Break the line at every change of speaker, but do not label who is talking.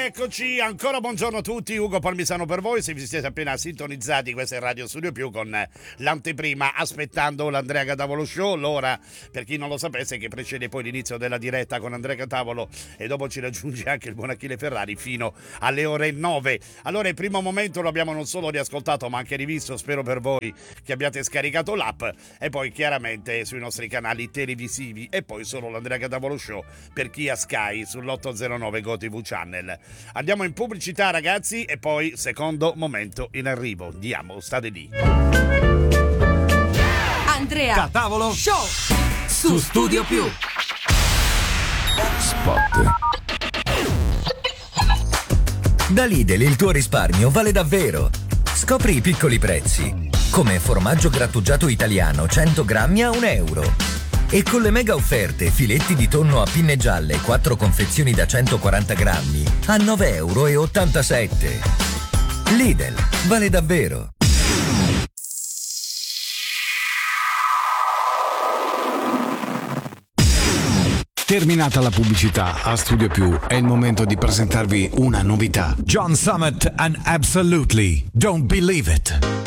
Eccoci, ancora buongiorno a tutti, Ugo Palmisano per voi, se vi siete appena sintonizzati, questa è Radio Studio Più con l'anteprima Aspettando l'Andrea Catavolo Show, l'ora, per chi non lo sapesse, che precede poi l'inizio della diretta con Andrea Catavolo e dopo ci raggiunge anche il buon Achille Ferrari fino alle ore 9. Allora il primo momento lo abbiamo non solo riascoltato ma anche rivisto, spero per voi che abbiate scaricato l'app, e poi chiaramente sui nostri canali televisivi, e poi solo l'Andrea Catavolo Show per chi ha Sky sull'809 GoTV Channel. Andiamo in pubblicità, ragazzi, e poi secondo momento in arrivo. Andiamo, state lì.
Andrea Catavolo Show su Studio Più.
Spot. Da Lidl il tuo risparmio vale davvero. Scopri i piccoli prezzi, come formaggio grattugiato italiano 100 grammi a €1. E con le mega offerte filetti di tonno a pinne gialle 4 confezioni da 140 grammi a €9,87. Lidl, vale davvero.
Terminata la pubblicità, a Studio Più è il momento di presentarvi una novità. John Summit and Absolutely Don't Believe It.